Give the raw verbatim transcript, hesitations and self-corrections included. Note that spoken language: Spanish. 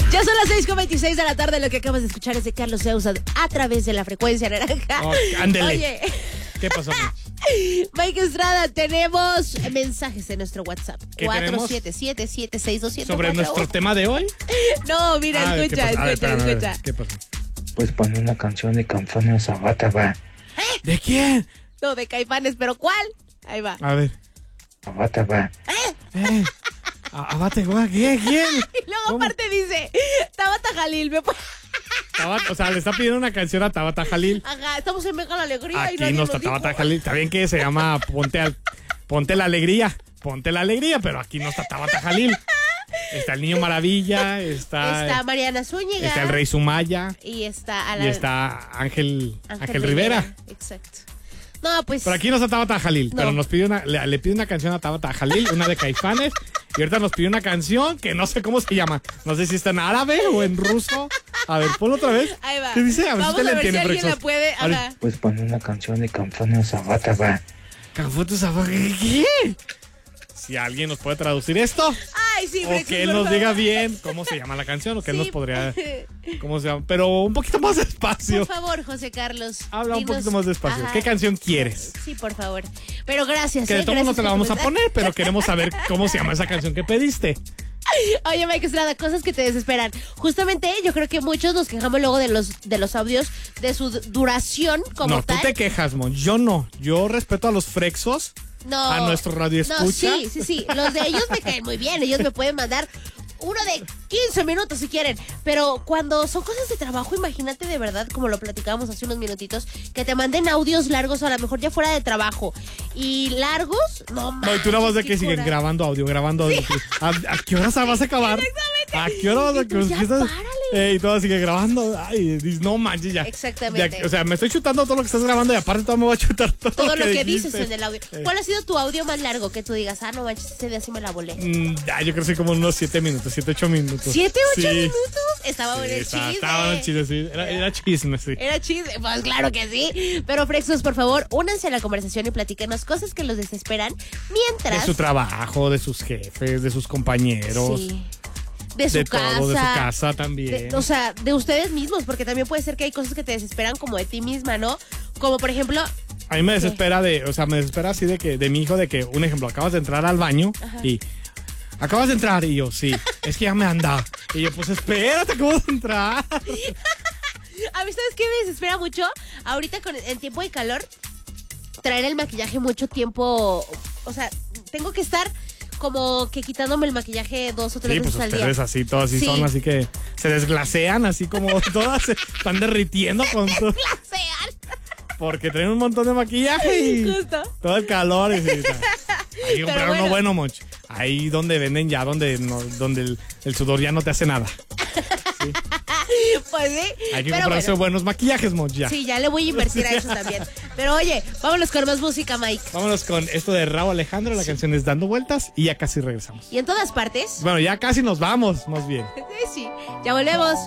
Ya son las seis con veintiséis de la tarde. Lo que acabas de escuchar es de Carlos Sousa a través de la frecuencia naranja. Oh, ándele. Oye. ¿Qué pasó? Mike Estrada, tenemos mensajes en nuestro WhatsApp. ¿Qué cuatro siete siete, siete seis dos cero cuatro. ¿Sobre nuestro tema de hoy? No, mira, Ah, escucha, ¿qué pasó? A ver, escucha, espérame, a ver, escucha. ¿qué pasó? Pues pone una canción de Campana Zapata, va. ¿De quién? No, de Caifanes, pero ¿cuál? Ahí va. A ver. Zapata, va. Eh. Abate, güey, ¿quién? ¿Quién? Y luego ¿Cómo? aparte dice, Tabata Jalil, me puede... Tabata, o sea, le está pidiendo una canción a Tabata Jalil. Ajá, estamos en Mega la Alegría. y Aquí nadie no nos está dijo. Tabata Jalil. Está bien que se llama Ponte, al, Ponte la Alegría. Ponte la Alegría, pero aquí no está Tabata Jalil. Está el Niño Maravilla, está... Está Mariana Zúñiga. Está el Rey Sumaya. Y está Alan, Y está Ángel, Ángel, Ángel Rivera. Exacto. No, pues... Pero aquí no está Tabata Jalil, No. pero nos pide una, le, le pide una canción a Tabata Jalil, una de Caifanes, y ahorita nos pide una canción que no sé cómo se llama. No sé si está en árabe o en ruso. A ver, ponlo otra vez. Ahí va. ¿Qué dice? A ver Vamos si te a le ver si entiende, alguien la Frexos. puede... A ver. Ajá. Pues pone una canción de Campana Zapata, va. Cafuto Zafa- ¿Qué? Si alguien nos puede traducir esto, Ay, sí, o Frexos, que él por nos favor. diga bien cómo se llama la canción, o que él Sí. nos podría... ¿Cómo se llama? Pero un poquito más despacio. Por favor, José Carlos. Habla un dinos- poquito más despacio. Ajá. ¿Qué canción quieres? Sí, por favor. Pero gracias. Que de ¿eh? todo no Gracias te la por vamos tu a mensaje. poner, pero queremos saber cómo se llama esa canción que pediste. Oye, Mike Estrada, cosas que te desesperan. Justamente, yo creo que muchos nos quejamos luego de los de los audios, de su d- duración como No, tal. tú te quejas, Mon. Yo no. Yo respeto a los frexos, No. a nuestro radio escucha. No, sí, sí, sí. Los de ellos me caen muy bien. Ellos me pueden mandar uno de quince minutos si quieren. Pero cuando son cosas de trabajo, imagínate de verdad, como lo platicábamos hace unos minutitos, que te manden audios largos, a lo mejor ya fuera de trabajo. Y largos, no No, y tú nada más de manches, que qué siguen coraje. grabando audio, grabando audio. ¿A, a qué hora vas a acabar? ¿A qué hora vas a Y tú, ya acabar? párale. Eh, y todo sigue grabando. Ay, dices, no manches ya. Exactamente. Ya, o sea, me estoy chutando todo lo que estás grabando y aparte todo me voy a chutar todo, Todo lo que dijiste. dices en el audio. Eh. ¿Cuál ha sido tu audio más largo que tú digas, ah, no manches, ese día sí me la volé? Mm, ya, yo creo que sí como unos siete minutos, siete, ocho minutos. ¿Siete, ocho Sí. minutos? Estaba Sí, bueno el estaba, chisme. estaba bueno el chisme, sí. Era, era chisme, sí. Era chisme, pues claro que sí. Pero Frexos, por favor, únanse a la conversación y platíquenos cosas que los desesperan mientras... De su trabajo, de sus jefes, de sus compañeros. Sí. De su De casa. todo, de su casa también. De- o sea, de ustedes mismos, porque también puede ser que hay cosas que te desesperan como de ti misma, ¿no? Como por ejemplo, A mí me desespera de, o sea, me desespera así de que, de mi hijo, de que, un ejemplo, acabas de entrar al baño y acabas de entrar y yo, sí, es que ya me anda. Y yo, pues espérate, acabo de entrar. a mí, ¿sabes qué me desespera mucho? Ahorita con en tiempo de calor, traer el maquillaje mucho tiempo, o sea, tengo que estar como que quitándome el maquillaje dos o tres Sí, pues veces al día. ustedes así, todos así Sí. son, así que se desglasean, así como todas se están derritiendo con todo, ¡Glasean! porque traen un montón de maquillaje y Justo. todo el calor. Y, sí, hay que Pero comprar bueno. uno bueno, Moch. Ahí donde venden ya, donde, no, donde el, el sudor ya no te hace nada. Pues sí. Hay que pero comprarse bueno, buenos maquillajes, Moch, ya. sí, ya le voy a invertir a eso también. Pero oye, vámonos con más música, Mike. Vámonos con esto de Raúl Alejandro, la canción es Dando Vueltas y ya casi regresamos. Y en todas partes. Bueno, ya casi nos vamos, más bien. Sí, sí. Ya volvemos.